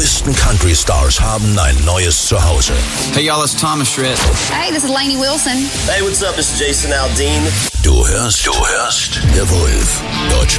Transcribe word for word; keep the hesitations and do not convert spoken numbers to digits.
neuesten Country-Stars haben ein neues Zuhause. Hey y'all, it's Thomas Schritt. Hey, this is Lainey Wilson. Hey, what's up? This is Jason Aldean. Du hörst, du hörst The Wolf. Deutschland.